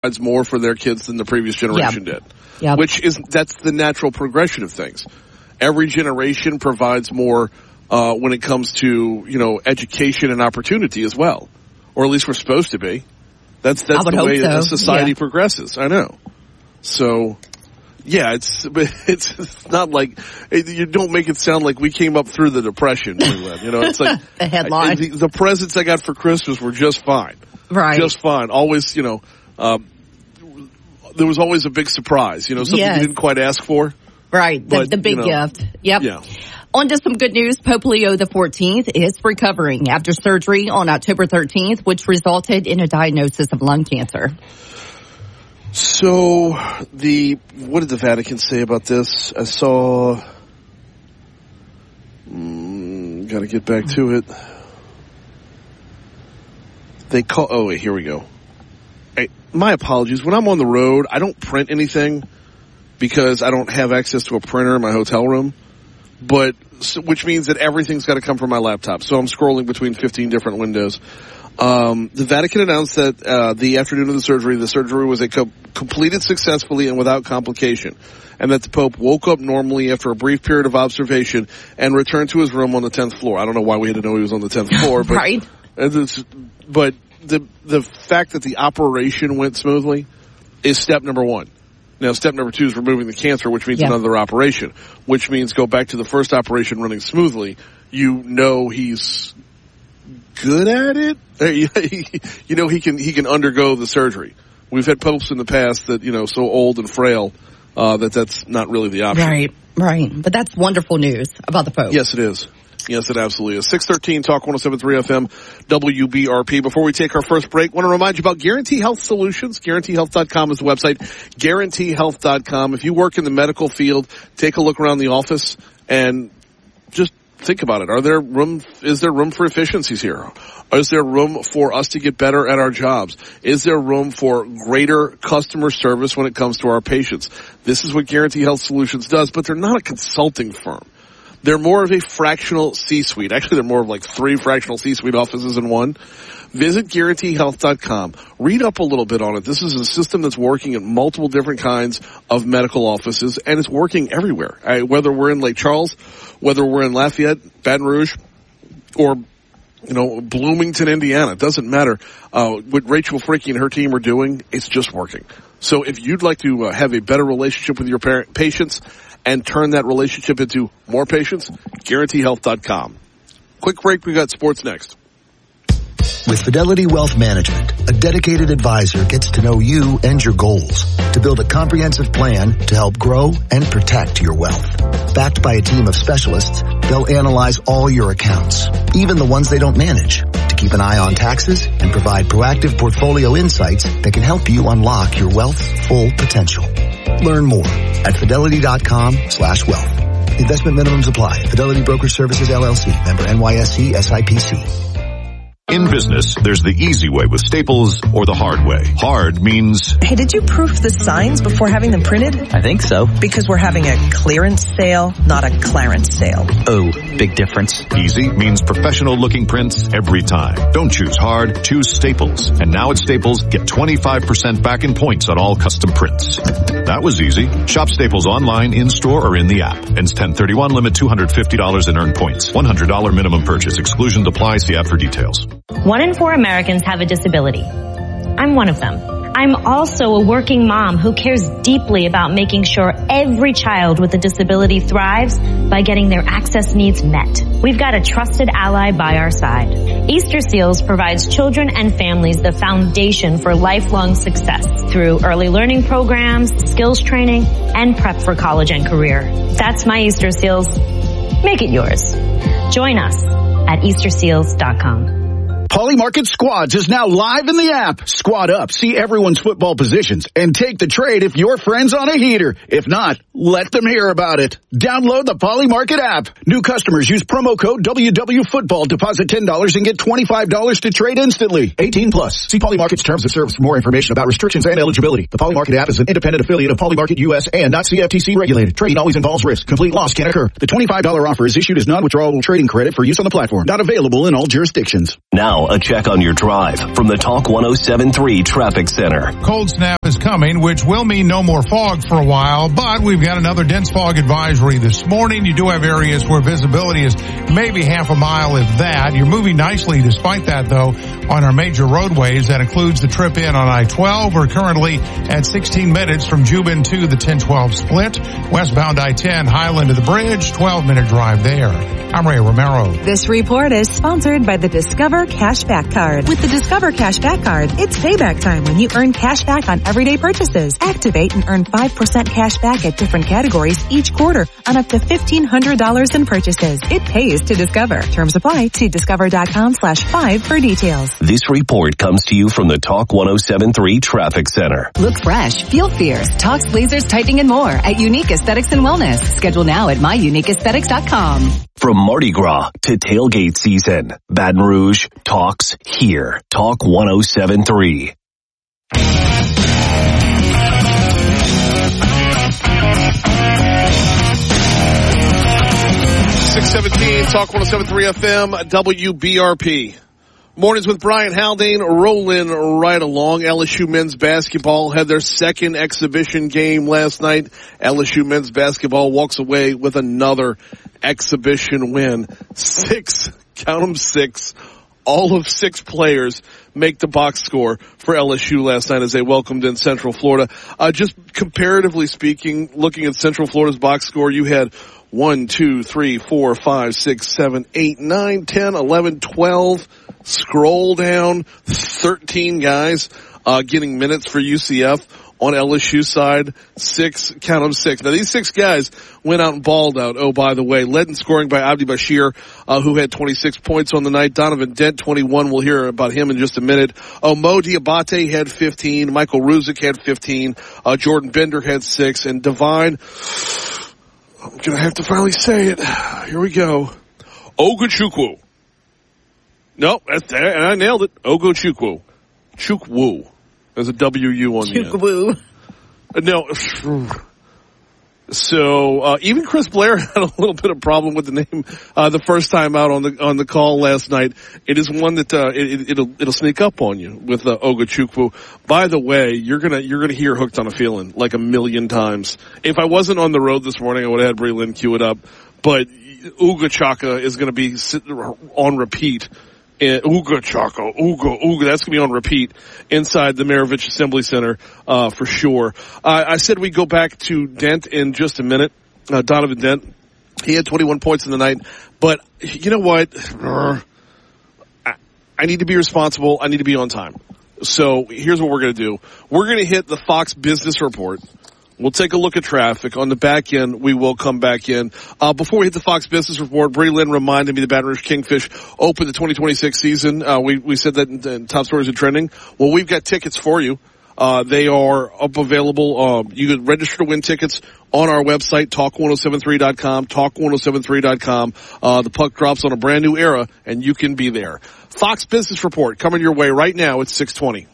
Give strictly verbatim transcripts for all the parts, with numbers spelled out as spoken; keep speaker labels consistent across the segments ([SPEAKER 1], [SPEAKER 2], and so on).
[SPEAKER 1] provides more for their kids than the previous generation
[SPEAKER 2] yep.
[SPEAKER 1] did.
[SPEAKER 2] Yep.
[SPEAKER 1] Which is, that's the natural progression of things. Every generation provides more, uh, when it comes to, you know, education and opportunity as well. Or at least we're supposed to be. That's, that's the way
[SPEAKER 2] so.
[SPEAKER 1] that society
[SPEAKER 2] yeah.
[SPEAKER 1] progresses. I know. So, yeah, it's, it's, it's not like, you don't make it sound like we came up through the Depression. You know, it's like,
[SPEAKER 2] the headline.
[SPEAKER 1] I, the, the presents I got for Christmas were just fine.
[SPEAKER 2] Right.
[SPEAKER 1] Just fine. Always, you know, um, there was always a big surprise, you know, something
[SPEAKER 2] yes.
[SPEAKER 1] you didn't quite ask for.
[SPEAKER 2] Right. The,
[SPEAKER 1] but,
[SPEAKER 2] the big
[SPEAKER 1] you know,
[SPEAKER 2] gift. Yep.
[SPEAKER 1] Yeah.
[SPEAKER 2] On to some good news. Pope Leo the fourteenth is recovering after surgery on October thirteenth, which resulted in a diagnosis of lung cancer.
[SPEAKER 1] So, the, what did the Vatican say about this? I saw, mm, gotta get back to it. They call, oh wait, here we go. Hey, my apologies. When I'm on the road, I don't print anything because I don't have access to a printer in my hotel room, but, which means that everything's gotta come from my laptop. So I'm scrolling between fifteen different windows. Um, the Vatican announced that, uh, the afternoon of the surgery, the surgery was a co- completed successfully and without complication, and that the Pope woke up normally after a brief period of observation and returned to his room on the tenth floor. I don't know why we had to know he was on the tenth floor, but,
[SPEAKER 2] right.
[SPEAKER 1] It's, but the, the fact that the operation went smoothly is step number one. Now, step number two is removing the cancer, which means yeah. another operation, which means go back to the first operation running smoothly. You know he's good at it. You know he can he can undergo the surgery. We've had popes in the past that, you know, so old and frail uh, that that's not really the option.
[SPEAKER 2] Right, right. But that's wonderful news about the Pope.
[SPEAKER 1] Yes, it is. Yes, it absolutely is. six thirteen Talk one oh seven point three F M, W B R P. Before we take our first break, I want to remind you about Guarantee Health Solutions. Guarantee Health dot com is the website. Guarantee Health dot com. If you work in the medical field, take a look around the office and just think about it. Are there room, is there room for efficiencies here? Is there room for us to get better at our jobs? Is there room for greater customer service when it comes to our patients? This is what Guarantee Health Solutions does, but they're not a consulting firm. They're more of a fractional C-suite. Actually, they're more of like three fractional C-suite offices in one. Visit Guarantee Health dot com. Read up a little bit on it. This is a system that's working in multiple different kinds of medical offices, and it's working everywhere. I, whether we're in Lake Charles, whether we're in Lafayette, Baton Rouge, or, you know, Bloomington, Indiana. It doesn't matter. Uh, what Rachel Fricke and her team are doing, it's just working. So if you'd like to uh, have a better relationship with your parent, patients and turn that relationship into more patients, Guarantee Health dot com. Quick break. We got sports next.
[SPEAKER 3] With Fidelity Wealth Management, a dedicated advisor gets to know you and your goals to build a comprehensive plan to help grow and protect your wealth. Backed by a team of specialists, they'll analyze all your accounts, even the ones they don't manage, to keep an eye on taxes and provide proactive portfolio insights that can help you unlock your wealth's full potential. Learn more at Fidelity dot com slash wealth. Investment minimums apply. Fidelity Brokerage Services, L L C. Member N Y S E S I P C.
[SPEAKER 4] In business, there's the easy way with Staples or the hard way. Hard means...
[SPEAKER 5] Hey, did you proof the signs before having them printed?
[SPEAKER 6] I think so.
[SPEAKER 5] Because we're having a clearance sale, not a clarence sale.
[SPEAKER 6] Oh, big difference.
[SPEAKER 4] Easy means professional-looking prints every time. Don't choose hard, choose Staples. And now at Staples, get twenty-five percent back in points on all custom prints. That was easy. Shop Staples online, in-store, or in the app. Ends ten thirty-one, limit two hundred fifty dollars in earned points. one hundred dollars minimum purchase. Exclusions apply. See app for details.
[SPEAKER 7] One in four Americans have a disability. I'm one of them. I'm also a working mom who cares deeply about making sure every child with a disability thrives by getting their access needs met. We've got a trusted ally by our side. Easter Seals provides children and families the foundation for lifelong success through early learning programs, skills training, and prep for college and career. That's my Easter Seals. Make it yours. Join us at Easter Seals dot com.
[SPEAKER 8] Polymarket Squads is now live in the app. Squad up, see everyone's football positions, and take the trade if your friend's on a heater. If not, let them hear about it. Download the Polymarket app. New customers use promo code W W Football. Deposit ten dollars and get twenty-five dollars to trade instantly. eighteen plus. See Polymarket's terms of service for more information about restrictions and eligibility. The Polymarket app is an independent affiliate of Polymarket U S and not C F T C regulated. Trading always involves risk. Complete loss can occur. The twenty-five dollars offer is issued as non-withdrawable trading credit for use on the platform. Not available in all jurisdictions.
[SPEAKER 9] Now,
[SPEAKER 6] Now, a check on your drive from the Talk one oh seven point three Traffic Center.
[SPEAKER 9] Cold snap is coming, which will mean no more fog for a while, but we've got another dense fog advisory this morning. You do have areas where visibility is maybe half a mile, if that. You're moving nicely despite that, though, on our major roadways. That includes the trip in on I twelve. We're currently at sixteen minutes from Jubin to the ten twelve split. Westbound I ten, Highland to the bridge, twelve minute drive there. I'm Ray Romero.
[SPEAKER 10] This report is sponsored by the Discover Cashback Card. With the Discover Cashback Card, it's payback time when you earn cash back on everyday purchases. Activate and earn five percent cash back at different categories each quarter on up to fifteen hundred dollars in purchases. It pays to Discover. Terms apply. See discover.com slash five for details.
[SPEAKER 6] This report comes to you from the Talk one oh seven point three Traffic Center.
[SPEAKER 11] Look fresh, feel fierce. Talks lasers, tightening, and more at Unique Aesthetics and Wellness. Schedule now at my unique aesthetics dot com.
[SPEAKER 6] From Mardi Gras to tailgate season, Baton Rouge talks here. Talk one oh seven point three.
[SPEAKER 1] six seventeen, Talk one oh seven point three F M, W B R P. Mornings with Brian Haldane rolling right along. L S U men's basketball had their second exhibition game last night. L S U men's basketball walks away with another exhibition win. Six, count them six, all of six players make the box score for L S U last night as they welcomed in Central Florida. Uh, just comparatively speaking, looking at Central Florida's box score, you had one, two, three, four, five, six, seven, eight, nine, ten, eleven, twelve. Scroll down, thirteen guys uh getting minutes for U C F on L S U side. Six, count them six. Now these six guys went out and balled out. Oh, by the way, led in scoring by Abdi Bashir, uh, who had twenty-six points on the night. Donovan Dent, twenty-one. We'll hear about him in just a minute. Oh, Mo Diabate had fifteen. Michael Ruzick had fifteen. Uh, Jordan Bender had six. And Divine, I'm gonna have to finally say it. Here we go. Ogochukwu. No, that's, and I nailed it. Ogochukwu. Chukwu. There's a W U on the end.
[SPEAKER 5] Chukwu.
[SPEAKER 1] No. So, uh, even Chris Blair had a little bit of problem with the name, uh, the first time out on the, on the call last night. It is one that, uh, it, it'll, it'll sneak up on you with, uh, Ogochukwu. By the way, you're gonna, you're gonna hear Hooked on a Feeling like a million times. If I wasn't on the road this morning, I would have had Brie Lynn cue it up. But Uga Chaka is gonna be on repeat. And Uga Chaka, Uga, Uga, that's going to be on repeat inside the Maravich Assembly Center, uh, for sure. Uh, I said we go back to Dent in just a minute. Uh, Donovan Dent, he had twenty-one points in the night, but you know what? I, I need to be responsible. I need to be on time. So here's what we're going to do. We're going to hit the Fox Business Report. We'll take a look at traffic. On the back end, we will come back in. Uh, before we hit the Fox Business Report, Brie Lynn reminded me the Baton Rouge Kingfish opened the twenty twenty-six season. Uh, we, we said that in, in Top Stories and Trending. Well, we've got tickets for you. Uh, they are up available. Um, you can register to win tickets on our website, talk one oh seven three dot com, talk one oh seven three dot com. Uh, the puck drops on a brand new era, and you can be there. Fox Business Report coming your way right now at six twenty.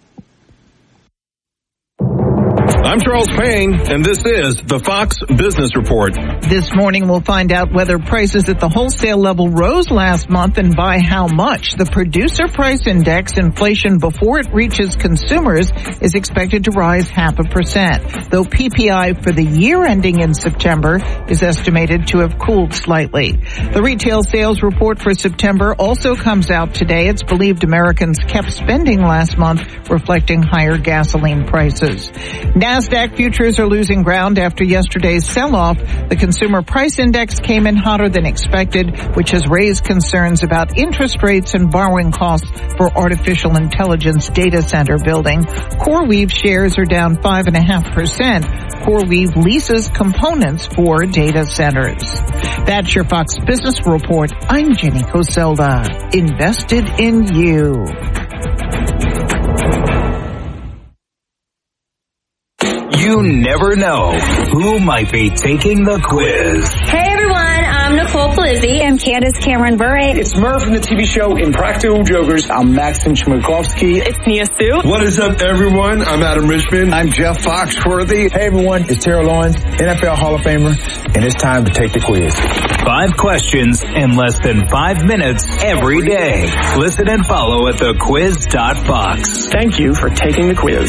[SPEAKER 12] I'm Charles Payne, and this is the Fox Business Report.
[SPEAKER 13] This morning, we'll find out whether prices at the wholesale level rose last month and by how much. The Producer Price Index, inflation before it reaches consumers, is expected to rise half a percent, though P P I for the year ending in September is estimated to have cooled slightly. The retail sales report for September also comes out today. It's believed Americans kept spending last month, reflecting higher gasoline prices. NASDAQ futures are losing ground after yesterday's sell-off. The Consumer Price Index came in hotter than expected, which has raised concerns about interest rates and borrowing costs for artificial intelligence data center building. CoreWeave shares are down five point five percent. CoreWeave leases components for data centers. That's your Fox Business Report. I'm Jenny Coselda. Invested in you.
[SPEAKER 14] You never know who might be taking the quiz.
[SPEAKER 15] Hey everyone, I'm
[SPEAKER 14] I'm Nicole Polizzi. I'm Candace Cameron Bure.
[SPEAKER 15] It's Murph from the T V show Impractical Jokers. I'm Maxim Chmerkovskiy.
[SPEAKER 14] It's Nia Sue.
[SPEAKER 16] What is up, everyone? I'm Adam Richmond.
[SPEAKER 17] I'm Jeff Foxworthy.
[SPEAKER 18] Hey, everyone. It's Terrell Owens, N F L Hall of Famer, and it's time to take the quiz.
[SPEAKER 19] Five questions in less than five minutes every day. Listen and follow at the quiz dot fox.
[SPEAKER 15] Thank you for taking the quiz.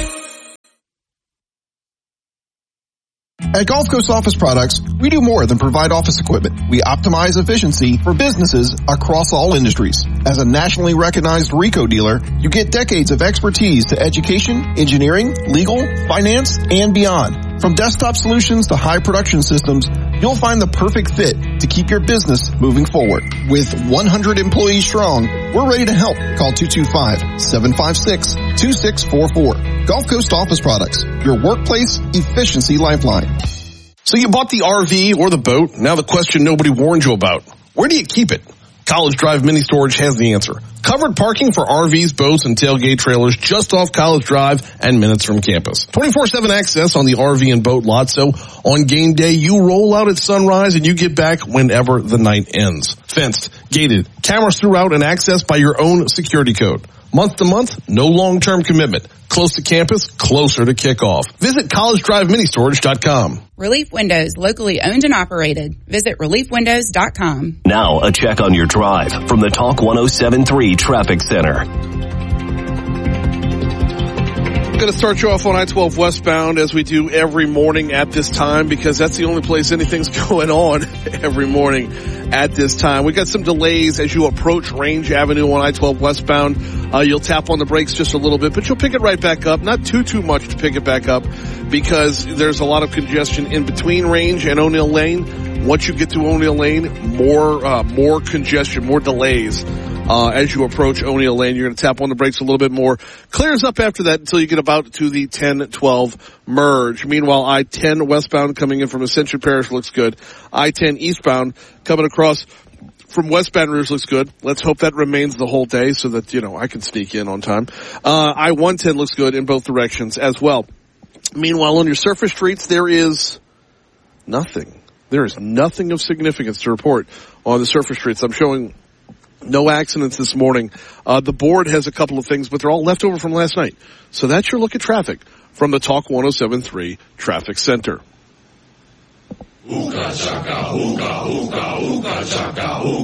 [SPEAKER 20] At Gulf Coast Office Products, we do more than provide office equipment. We optimize efficiency for businesses across all industries. As a nationally recognized RICO dealer, you get decades of expertise to education, engineering, legal, finance, and beyond. From desktop solutions to high production systems, you'll find the perfect fit to keep your business moving forward. With one hundred employees strong, we're ready to help. Call two two five, seven five six, two six four four. Gulf Coast Office Products, your workplace efficiency lifeline.
[SPEAKER 1] So you bought the R V or the boat. Now the question nobody warned you about. Where do you keep it? College Drive Mini Storage has the answer. Covered parking for R Vs, boats, and tailgate trailers just off College Drive and minutes from campus. twenty-four seven access on the R V and boat lot, so on game day, you roll out at sunrise and you get back whenever the night ends. Fenced, gated, cameras throughout, and access by your own security code. Month to month, no long-term commitment. Close to campus, closer to kickoff. Visit college drive mini storage dot com.
[SPEAKER 21] Relief Windows, locally owned and operated. Visit relief windows dot com.
[SPEAKER 6] Now, a check on your drive from the Talk one oh seven point three Traffic Center.
[SPEAKER 1] I'm going to start you off on I twelve westbound as we do every morning at this time, because that's the only place anything's going on every morning at this time. We got some delays as you approach Range Avenue on I twelve westbound. Uh, you'll tap on the brakes just a little bit, but you'll pick it right back up. Not too, too much to pick it back up, because there's a lot of congestion in between Range and O'Neill Lane. Once you get to O'Neill Lane, more, uh, more congestion, more delays. Uh, as you approach O'Neill Lane, you're going to tap on the brakes a little bit more. Clears up after that until you get about to the ten twelve merge. Meanwhile, I ten westbound coming in from Ascension Parish looks good. I ten eastbound coming across from West Baton Rouge looks good. Let's hope that remains the whole day so that, you know, I can sneak in on time. Uh, I one ten looks good in both directions as well. Meanwhile, on your surface streets, there is nothing. There is nothing of significance to report on the surface streets. I'm showing no accidents this morning. Uh, the board has a couple of things, but they're all left over from last night. So that's your look at traffic from the Talk one oh seven point three Traffic Center.
[SPEAKER 22] Ooga chaka, ooga, ooga, ooga chaka, ooga.